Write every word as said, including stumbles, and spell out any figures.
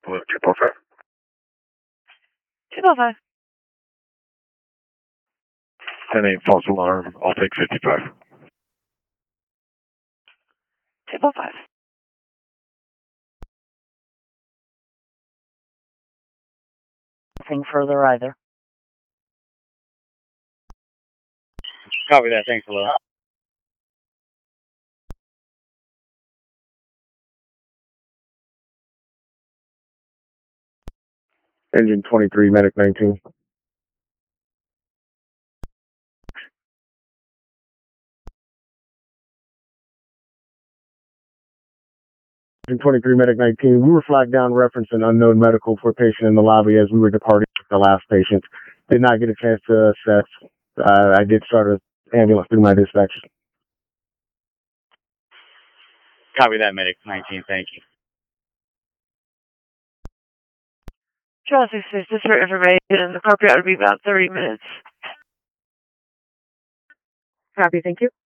Hello, two four five. two four five. ten eight, false alarm. I'll take fifty-five. two four five. Nothing further either. Copy that. Thanks a lot. Engine twenty-three, medic nineteen. Engine twenty-three, medic nineteen. We were flagged down referencing unknown medical for a patient in the lobby as we were departing with the last patient. Did not get a chance to assess. Uh, I did start an ambulance through my dispatch. Copy that, medic nineteen. Thank you. Charles six six, just for information, the car would be about thirty minutes. Copy, thank you.